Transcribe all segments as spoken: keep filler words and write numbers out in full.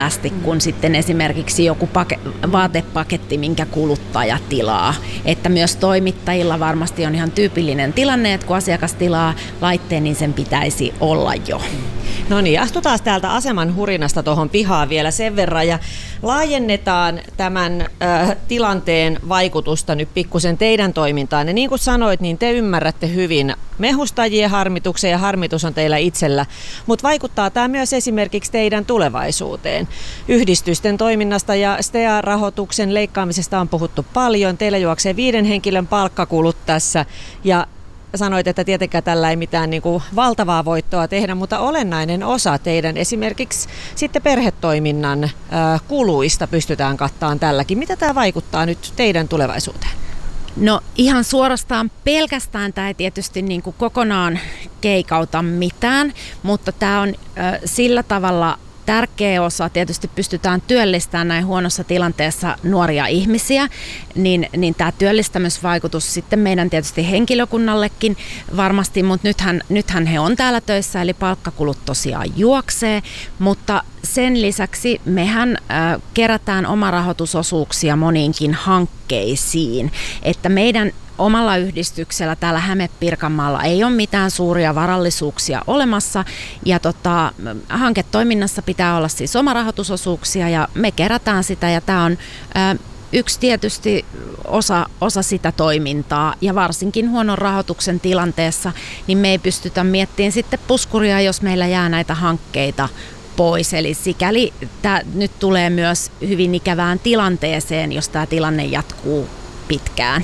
kuin sitten esimerkiksi joku pake- vaatepaketti, minkä kuluttaja tilaa. Että myös toimittajilla varmasti on ihan tyypillinen tilanne, että kun asiakas tilaa laitteen, niin sen pitäisi olla jo. No niin, astutaan täältä aseman hurinasta tuohon pihaan vielä sen verran ja laajennetaan tämän äh, tilanteen vaikutusta nyt pikkusen teidän toimintaan. Ja niin kuin sanoit, niin te ymmärrätte hyvin mehustajien harmituksen ja harmitus on teillä itsellä, mutta vaikuttaa tämä myös esimerkiksi teidän tulevaisuuteen. Yhdistysten toiminnasta ja S T A-rahoituksen leikkaamisesta on puhuttu paljon. Teillä juoksee viiden henkilön palkkakulut tässä ja sanoit, että tietenkään tällä ei mitään niin kuin valtavaa voittoa tehdä, mutta olennainen osa teidän esimerkiksi sitten perhetoiminnan ää, kuluista pystytään kattamaan tälläkin. Mitä tämä vaikuttaa nyt teidän tulevaisuuteen? No ihan suorastaan pelkästään tämä ei tietysti niin kuin kokonaan keikauta mitään, mutta tämä on äh, sillä tavalla tärkeä osa, tietysti pystytään työllistämään näin huonossa tilanteessa nuoria ihmisiä, niin, niin tämä työllistämisvaikutus sitten meidän tietysti henkilökunnallekin varmasti, mutta nythän, nythän he on täällä töissä, eli palkkakulut tosiaan juoksee, mutta sen lisäksi mehän äh, kerätään omarahoitusosuuksia moniinkin hankkeisiin, että meidän omalla yhdistyksellä täällä Häme-Pirkanmaalla ei ole mitään suuria varallisuuksia olemassa ja tota, hanketoiminnassa pitää olla siis omarahoitusosuuksia ja me kerätään sitä ja tämä on ä, yksi tietysti osa, osa sitä toimintaa ja varsinkin huonon rahoituksen tilanteessa niin me ei pystytä miettimään sitten puskuria, jos meillä jää näitä hankkeita pois. Eli sikäli tämä nyt tulee myös hyvin ikävään tilanteeseen, jos tämä tilanne jatkuu pitkään.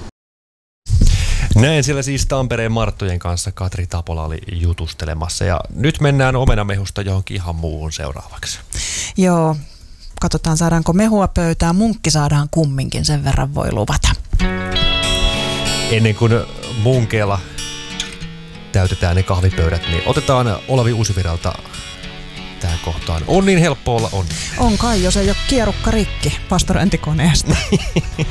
Näin siellä siis Tampereen Marttojen kanssa Katri Tapola oli jutustelemassa ja nyt mennään omenamehusta johonkin ihan muuhun seuraavaksi. Joo, katsotaan saadaanko mehua pöytään, munkki saadaan kumminkin, sen verran voi luvata. Ennen kuin munkeella täytetään ne kahvipöydät, niin otetaan Olavi Uusivirralta tähän kohtaan. On niin helppo olla on. On kai, jos ei ole kierukka rikki pastorointikoneesta.